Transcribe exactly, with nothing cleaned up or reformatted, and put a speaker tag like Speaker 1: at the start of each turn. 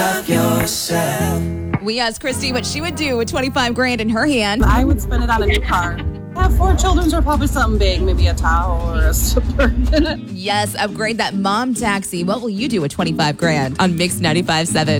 Speaker 1: Love yourself.
Speaker 2: We asked Christy what she would do with twenty-five grand in her hand.
Speaker 3: I would spend it on a new car. I have four children, so probably something big, maybe a Tahoe or a Suburban.
Speaker 2: Yes, upgrade that mom taxi. What will you do with twenty-five grand on Mix ninety-five point seven?